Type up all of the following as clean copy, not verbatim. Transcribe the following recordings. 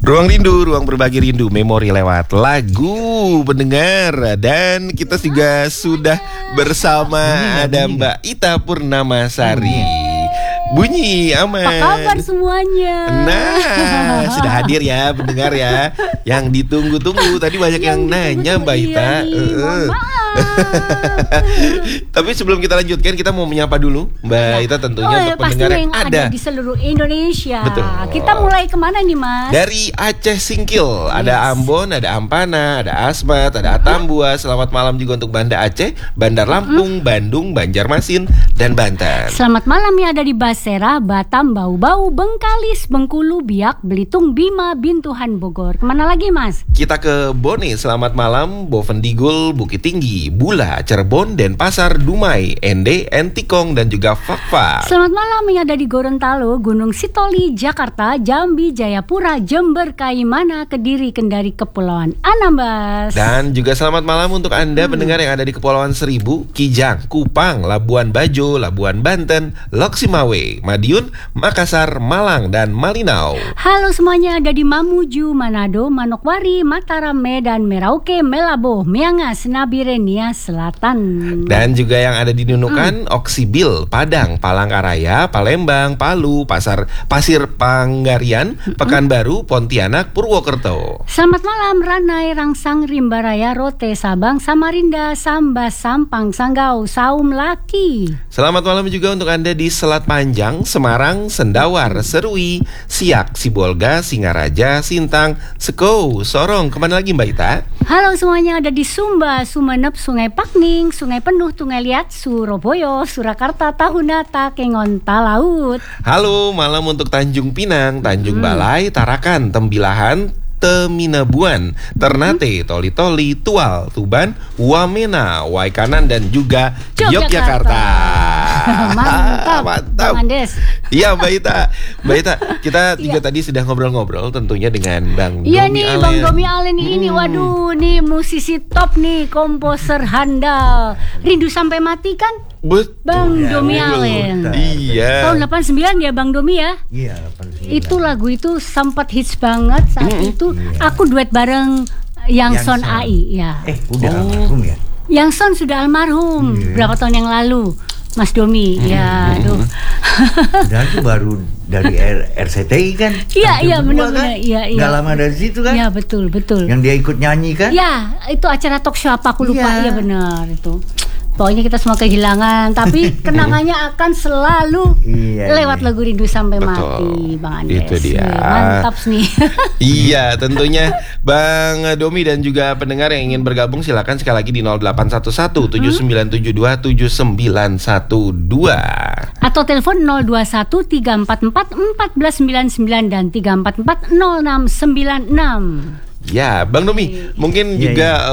Ruang Rindu, ruang berbagi rindu, memori lewat lagu pendengar. Dan kita juga sudah bersama ada Mbak Ita Purnamasari. Bunyi aman. Apa kabar semuanya? Nah, sudah hadir ya pendengar ya. Yang ditunggu-tunggu. Tadi banyak yang nanya Mbak Ita. Tapi sebelum kita lanjutkan, kita mau menyapa dulu Mbak Ita tentunya untuk pendengar yang ada di seluruh Indonesia. Betul. Kita mulai kemana nih Mas? Dari Aceh Singkil, ada Ambon, ada Ampana, ada Asmat, ada Atambua. Selamat malam juga untuk Banda Aceh, Bandar Lampung, Bandung, Banjarmasin, dan Banten. Selamat malam ya, ada di Basera, Batam, Bau-Bau, Bengkalis, Bengkulu, Biak, Belitung, Bima, Bintuhan, Bogor. Kemana lagi Mas? Kita ke Bone, selamat malam, Bovendigul, Bukit Tinggi, Bula, Cirebon, Denpasar, Dumai, Ende, Entikong, dan juga Fakfak. Selamat malam yang ada di Gorontalo, Gunung Sitoli, Jakarta, Jambi, Jayapura, Jember, Kaimana, Kediri, Kendari, Kepulauan Anambas. Dan juga selamat malam untuk Anda pendengar yang ada di Kepulauan Seribu, Kijang, Kupang, Labuan Bajo, Labuan Banten, Loksimawe, Madiun, Makassar, Malang, dan Malinau. Halo semuanya, ada di Mamuju, Manado, Manokwari, Mataram, Medan, Merauke, Melabo, Miangas, Nabirenia Selatan. Dan juga yang ada di Nunukan, Oksibil, Padang, Palangkaraya, Palembang, Palu, Pasir Panggarian, Pekanbaru, Pontianak, Purwokerto. Selamat malam Ranai, Rangsang, Rimbaraya, Rote, Sabang, Samarinda, Sambas, Sampang, Sanggau, Saum, Laki. Selamat malam juga untuk Anda di Selat Panjang, Semarang, Sendawar, Serui, Siak, Sibolga, Singaraja, Sintang, Sekou, Sorong. Kemana lagi Mbak Ita? Halo semuanya, ada di Sumba, Sumenep, Sungai Pakning, Sungai Penuh, Tungai Liat, Surabaya, Surakarta, Tahuna, Takengon, Talaut. Halo, malam untuk Tanjung Pinang, Tanjung Balai, Tarakan, Tembilahan, Teminabuan, Ternate, Toli-Toli, Tual, Tuban, Wamena, Waikanan, dan juga Yogyakarta. Mantap. Andes. Iya Mbak Ita, kita juga tadi sudah ngobrol-ngobrol tentunya dengan Bang Domi Iya nih Allen. Bang Domi Allen ini, waduh nih musisi top nih, komposer handal. Rindu Sampai Mati kan? Betul. Bang Domi Allen. Iya. Tahun 89 ya Bang Domi ya? Iya, 89. Itu lagu itu sempat hits banget saat itu. Aku duet bareng Yang Son AI ya. Udah almarhum ya? Yang Son sudah almarhum berapa tahun yang lalu, Mas Domi. Ya, aduh. Dan itu baru dari RCTI kan? Iya, benar-benar. Iya. Gak lama dari situ kan? Iya, betul. Yang dia ikut nyanyi kan? Ya, itu acara talk show apa aku lupa. Iya, benar itu. Pokoknya kita semua kehilangan, tapi kenangannya akan selalu lewat lagu Rindu Sampai Mati, Bang Andes. Itu dia. Mantap nih. Iya, tentunya Bang Domi dan juga pendengar yang ingin bergabung silakan sekali lagi di 0811 7972 7912 atau telepon 021 344 1499 dan 344 0696. Ya, Bang Domi, mungkin juga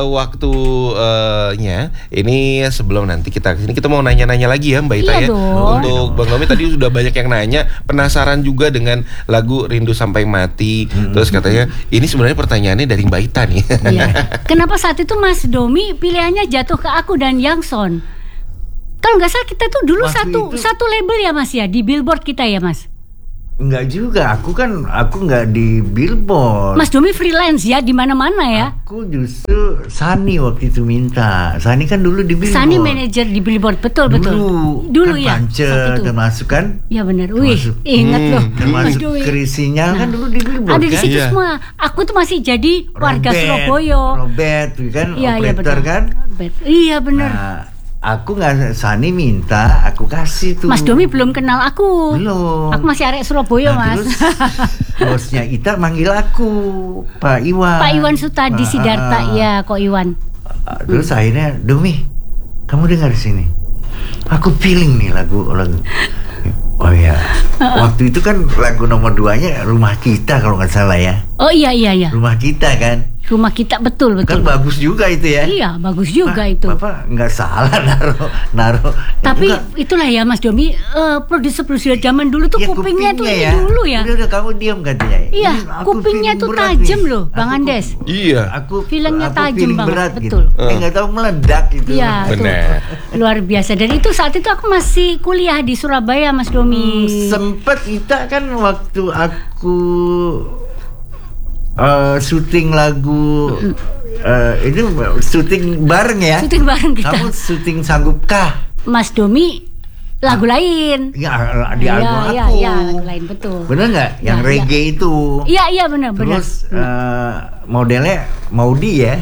waktunya ini sebelum nanti kita kesini kita mau nanya-nanya lagi ya Mbak Ita ya. Untuk Bang Domi tadi sudah banyak yang nanya, penasaran juga dengan lagu Rindu Sampai Mati. Terus katanya ini sebenarnya pertanyaannya dari Mbak Ita nih. Iya. Kenapa saat itu Mas Domi pilihannya jatuh ke aku dan Yang Son? Kalau nggak salah kita tuh dulu satu label ya Mas ya, di Billboard kita ya Mas. Enggak juga, aku enggak di Billboard. Mas Domi freelance ya di mana-mana ya. Aku justru Sani waktu itu minta. Sani kan dulu di Billboard. Sani manajer di Billboard, betul. Dulu kan ya. Pance termasuk kan? Ya benar. Wih, ingat loh. Termasuk Kris Sinyal kan dulu di Billboard. Ada di situ semua. Aku tuh masih jadi warga Surabaya. Robert kan, operator kan? Iya benar. Nah, aku nggak, Sani minta, aku kasih tuh. Mas Domi belum kenal aku. Belum. Aku masih arek Surabaya, Mas. Terus bosnya Ita manggil aku, Pak Iwan. Pak Iwan Sutadi Sidarta, ya, kok Iwan. Terus akhirnya, Domi, kamu dengar sini. Aku feeling nih lagu. Oh ya, waktu itu kan lagu nomor 2-nya Rumah Kita kalau nggak salah ya. Oh iya. Rumah Kita kan. Rumah Kita betul. Kan bagus juga itu ya. Iya, bagus juga itu. Bapak nggak salah naruh. Tapi itulah ya Mas Domi, produser zaman dulu tuh kupingnya tuh ini dulu ya. Udah kamu diam katanya. Iya, kupingnya tuh tajam loh, Bang Andes. Iya. Filmnya tajam banget, betul. Gitu. Nggak tahu meledak gitu. Iya, benar. Luar biasa. Dan itu saat itu aku masih kuliah di Surabaya, Mas Domi. Sempet Ita kan waktu aku syuting lagu itu syuting bareng ya. Syuting bareng kita. Kamu syuting sanggupkah? Mas Domi lagu lain. Ya, di album aku. Iya, lagu lain betul. Bener nggak? Yang reggae itu. Iya benar. Terus modelnya Maudi ya.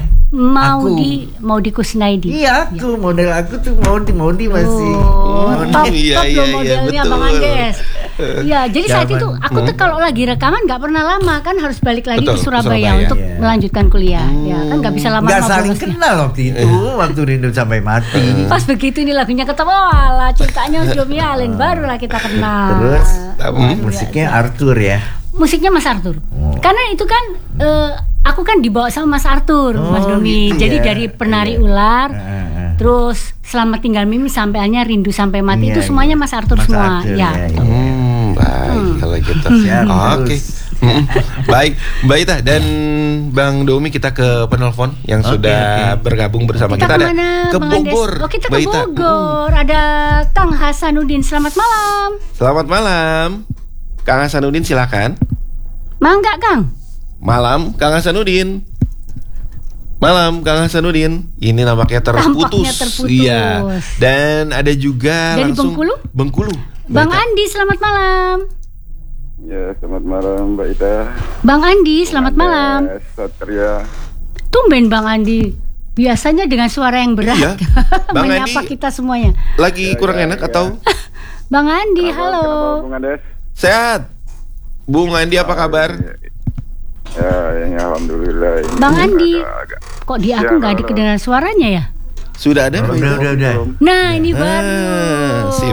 Maudi Kusnaidi. Iya, aku model aku tuh Maudi masih. Top iya, modelnya betul. Bang Andes. Iya, jadi saat itu aku tuh kalau lagi rekaman nggak pernah lama kan, harus balik lagi ke Surabaya untuk melanjutkan kuliah. Ya kan nggak bisa lama-lama. Nggak saling kenal waktu itu, waktu Rindu Sampai Mati. Pas begitu ini lagunya ketemu, alah cintanya Domi Allen, barulah kita kenal. Terus musiknya Arthur ya. Musiknya Mas Arthur. Karena itu kan aku kan dibawa sama Mas Arthur, Mas Domi. Gitu jadi ya. dari Penari Ular, terus Selamat Tinggal Mimi sampai akhirnya Rindu Sampai Mati itu semuanya Mas Arthur semua. Baik kalau gitu. Oke. Baik, Mbak Ita dan Bang Domi, kita ke penelpon yang sudah bergabung bersama kita. Ada ke Bogor. Kita ke Bogor. Ada Kang Hasanuddin. Selamat malam. Selamat malam. Kang Hasanuddin silakan. Mangga Kang. Malam Kang Hasanuddin. Malam Kang Hasanuddin. Ini nampaknya terputus. Iya. Dan ada juga dari langsung Bengkulu. Bang Andi, selamat malam. Ya, selamat malam Mbak Ita. Bang Andi, selamat malam. Satria. Tumben Bang Andi. Biasanya dengan suara yang berat. Iya. Bang menyapa Andi kita semuanya. lagi kurang enak atau? Bang Andi, halo. Kenapa, Bung Andes? Sehat. Bung Andi apa kabar? Ya, alhamdulillah. Ini Bang Andi, kok di aku Ya, nggak ada kedengaran suaranya ya? Sudah ada? Udah. Nah, ini baru. Sip.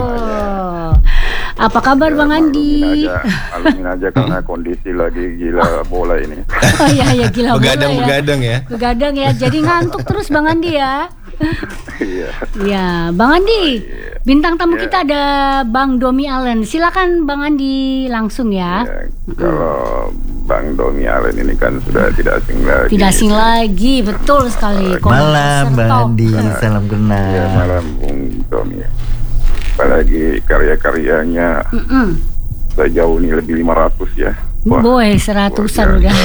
Apa kabar Bang Andi? Alamin aja karena kondisi lagi gila bola ini. Oh iya gila bola ya. Begadang ya. Jadi ngantuk terus Bang Andi ya. Iya. Ya, Bang Andi. Bintang tamu kita ada Bang Domi Allen. Silakan Bang Andi langsung ya. Kalau Bang Domi Allen ini kan sudah tidak asing lagi. Tidak asing lagi, betul sekali. Malam Bang Andi, salam kenal. Ya, malam Bung Domi. Apalagi karya-karyanya sejauh ini lebih 500 ya. Boy, 100-an udah.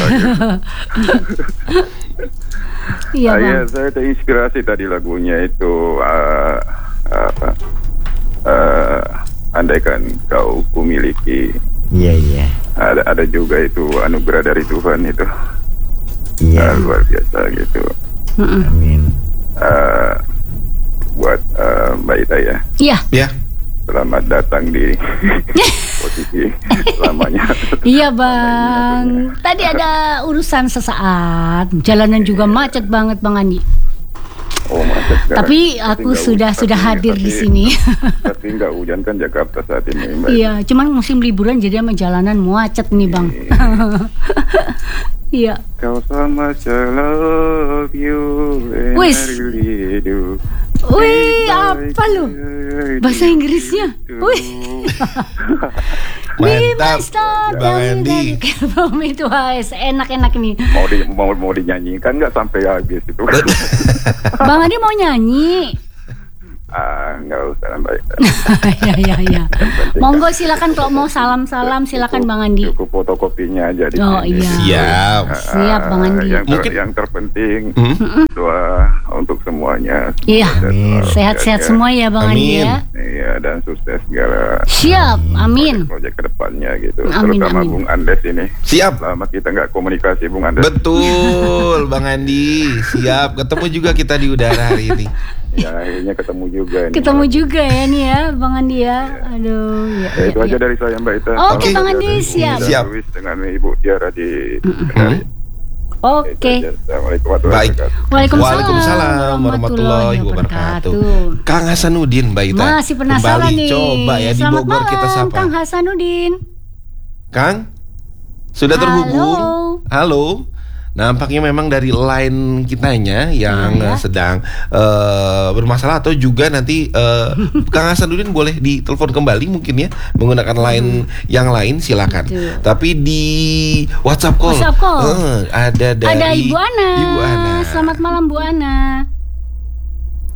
Iya Bang. Saya terinspirasi tadi lagunya itu andaikan kau kumiliki. Iya. Ada juga itu anugerah dari Tuhan itu. Iya. Luar biasa gitu. Amin. Buat Mbak Ita ya. Iya. Ya. Selamat datang di posisi lamanya. Iya Bang. Tadi ada urusan sesaat. Jalanan juga macet banget Bang Andi. Oh, macet. Tapi aku sudah hadir di sini. Tapi nggak hujan kan Jakarta saat ini, Mbak. Iya, cuman musim liburan jadi sama jalanan macet nih Bang. Iya. Kau sama I love you and I really do. Wih, apa lu? Bahasa Inggrisnya. Wih. Mantap, Bang Andi. Itu enak-enak nih. Mau dinyanyikan nggak sampai habis itu? Bang Andi mau nyanyi? Nggak usah Mbak. Ya. Monggo silakan, kalau mau salam-salam silakan Bang Andi. Cukup fotokopinya aja di sini. Oh iya. Siap Bang Andi. Yang terpenting doa untuk semuanya. Iya. Sehat-sehat semua ya Bang Andi ya. Iya, dan sukses segala. Siap. Amin. Proyek kedepannya gitu. Amin, Terutama Bung Andes ini. Siap. Lama kita nggak komunikasi Bung Andes. Betul Bang Andi. Siap. Ketemu juga kita di udara hari ini. Ya, akhirnya ketemu juga nih. Ketemu juga ya nih ya Bang Andi ya. Aduh ya. Itu aja dari saya Mbak Ita. Oke Bang Andi, siap. Luis dengan Ibu Tiara di Kendari. Oke. Assalamualaikum warahmatullahi wabarakatuh. Waalaikumsalam warahmatullahi wabarakatuh. Kang Hasanuddin Mbak Ita. Masih penasaran kembali nih. Coba ya di Selamat Bogor kita malam, sapa. Kang Hasanuddin. Kang sudah terhubung? Halo. Nampaknya memang dari line kitanya yang sedang bermasalah, atau juga nanti Kang Hasanuddin boleh ditelepon kembali mungkin ya menggunakan line yang lain, silakan. Betul. Tapi di WhatsApp call, ada dari Ibu Ana. Ibu Ana. Selamat malam Bu Ana.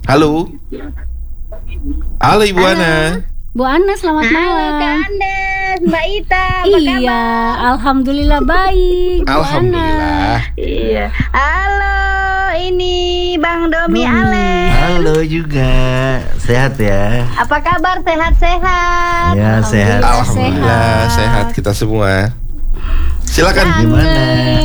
Halo Ibu Ana. Bu Ana, selamat malam. Kak Andes, Ales, Mbak Ita, apa Iya, kabar? alhamdulillah baik. Bu Alhamdulillah. Ana. Iya. Halo, ini Bang Domi Ales. Halo juga. Sehat ya? Apa kabar? Sehat-sehat? Ya, sehat. Alhamdulillah sehat kita semua. Silakan. Gimana?